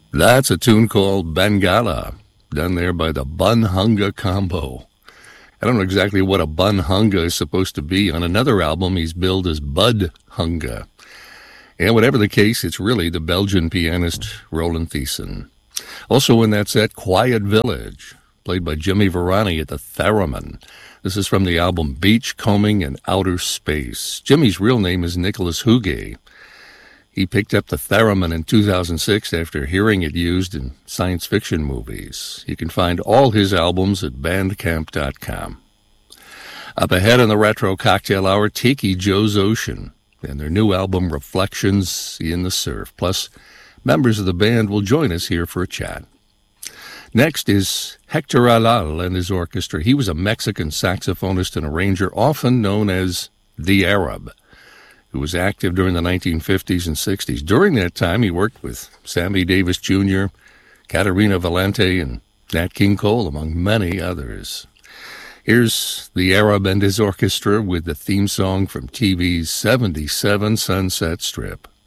That's a tune called Bangala, done there by the Bunhunga Combo. I don't know exactly what a Bunhunga is supposed to be. On another album, he's billed as Bud Hunga. And whatever the case, it's really the Belgian pianist Roland Thiessen. Also in that set, Quiet Village, played by Jimmy Varani at the theremin. This is from the album Beachcombing in Outer Space. Jimmy's real name is Nicholas Huguet. He picked up the theremin in 2006 after hearing it used in science fiction movies. You can find all his albums at bandcamp.com. Up ahead in the Retro Cocktail Hour, Tiki Joe's Ocean and their new album Reflections in the Surf. Plus, members of the band will join us here for a chat. Next is Hector Alal and his orchestra. He was a Mexican saxophonist and arranger, often known as the Arab, who was active during the 1950s and 60s. During that time, he worked with Sammy Davis Jr., Caterina Valente, and Nat King Cole, among many others. Here's the Arab and his orchestra with the theme song from TV's 77 Sunset Strip.